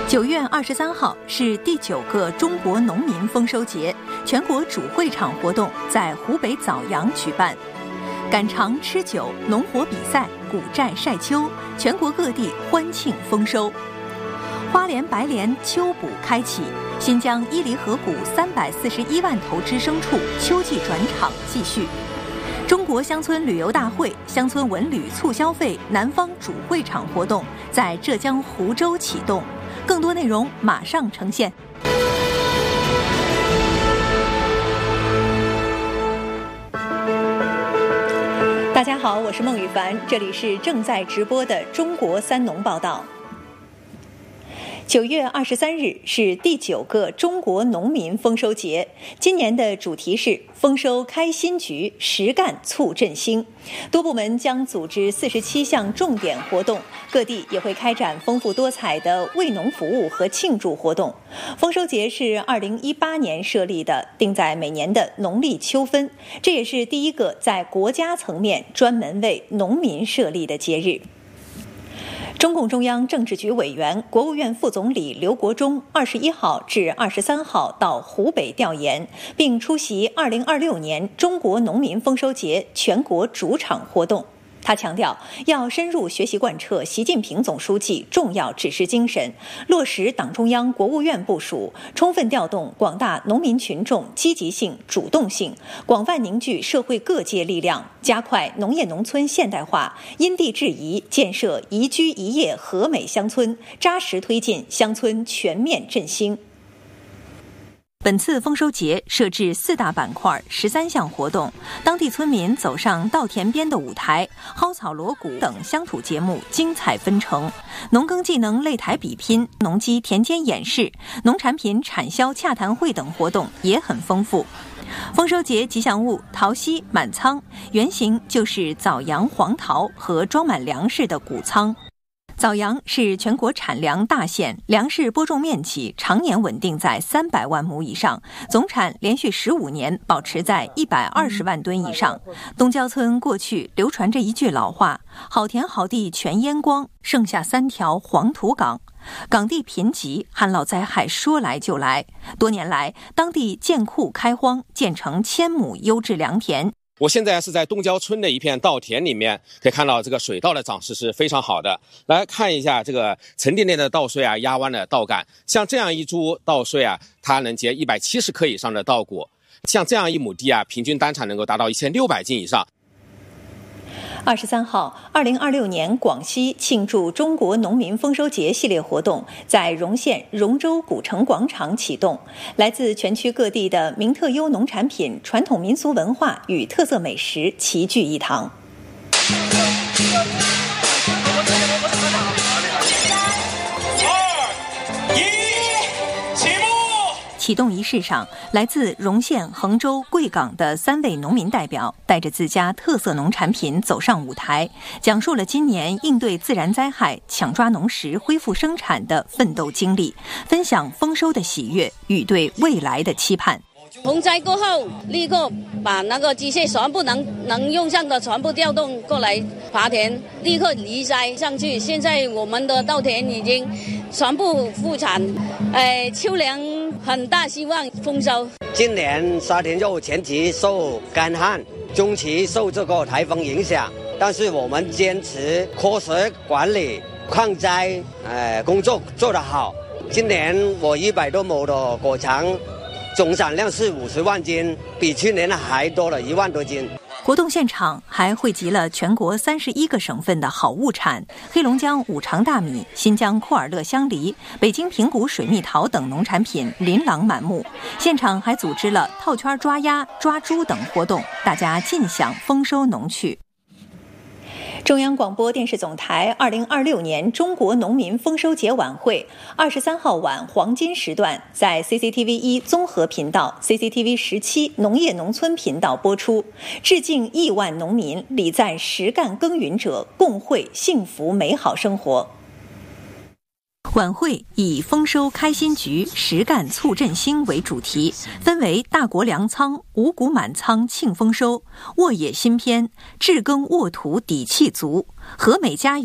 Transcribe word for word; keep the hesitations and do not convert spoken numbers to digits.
九月二十三号是第九个中国农民丰收节，全国主会场活动在湖北枣阳举办，赶场吃酒、农活比赛、古寨晒秋，全国各地欢庆丰收。花莲白莲秋补开启，新疆伊犁河谷三百四十一万头只牲畜秋季转场继续。中国乡村旅游大会、乡村文旅促消费南方主会场活动在浙江湖州启动，更多内容马上呈现。大家好，我是孟羽凡，这里是正在直播的中国三农报道。九月二十三日是第九个中国农民丰收节，今年的主题是丰收开新局，实干促振兴。多部门将组织四十七项重点活动，各地也会开展丰富多彩的为农服务和庆祝活动。丰收节是二零一八年设立的，定在每年的农历秋分，这也是第一个在国家层面专门为农民设立的节日。中共中央政治局委员、国务院副总理刘国中二十一号至二十三号到湖北调研，并出席二零二六年中国农民丰收节全国主场活动。他强调，要深入学习贯彻习近平总书记重要指示精神，落实党中央、国务院部署，充分调动广大农民群众积极性、主动性，广泛凝聚社会各界力量，加快农业农村现代化，因地制宜建设宜居宜业和美乡村，扎实推进乡村全面振兴。本次丰收节设置四大板块、十三项活动，当地村民走上稻田边的舞台，蒿草锣鼓等乡土节目精彩纷呈，农耕技能擂台比拼、农机田间演示、农产品产销洽谈会等活动也很丰富。丰收节吉祥物桃溪满仓，原型就是枣阳黄桃和装满粮食的谷仓。枣阳是全国产粮大县，粮食播种面积常年稳定在三百万亩以上，总产连续十五年保持在一百二十万吨以上。东郊村过去流传着一句老话：好田好地全淹光，剩下三条黄土岗。岗地贫瘠，旱涝灾害说来就来。多年来，当地建库开荒，建成千亩优质良田。 我现在是在东郊村的一片稻田里面，可以看到这个水稻的长势是非常好的。来看一下这个沉甸甸的稻穗啊，压弯的稻杆，像这样一株稻穗啊，它能结一百七十克以上的稻果。像这样一亩地啊，平均单产能够达到一千六百斤以上。 二十三号，二零二六年广西庆祝中国农民丰收节系列活动在荣县荣州古城广场启动，来自全区各地的名特优农产品、传统民俗文化与特色美食齐聚一堂。启动仪式上，来自荣县、衡州、贵港的三位农民代表带着自家特色农产品走上舞台，讲述了今年应对自然灾害、抢抓农时、恢复生产的奋斗经历，分享丰收的喜悦与对未来的期盼。 洪灾过后，立刻把那个机械全部能能用上的全部调动过来耙田，立刻移栽上去。现在我们的稻田已经全部复产，呃，秋粮很大希望丰收。 今年沙田肉前期受干旱，中期受这个台风影响，但是我们坚持科学管理，抗灾呃工作做得好。今年我一百多亩的果场总产量是五十万斤，比去年还多了一万多斤。 活动现场还汇集了全国三十一个省份的好物产，黑龙江五常大米、新疆库尔勒香梨、北京平谷水蜜桃等农产品琳琅满目。现场还组织了套圈抓鸭、抓猪等活动，大家尽享丰收农趣。中央广播电视总台二零二六年中国农民丰收节晚会二十三号晚黄金时段在 C C T V 一综合频道、C C T V 十七农业农村频道播出，致敬亿万农民，礼赞实干耕耘者，共绘幸福美好生活。晚会以丰收开新局，实干促振兴为主题，分为大国粮仓、五谷满仓庆丰收、沃野新篇、治耕沃土底气足、和美家园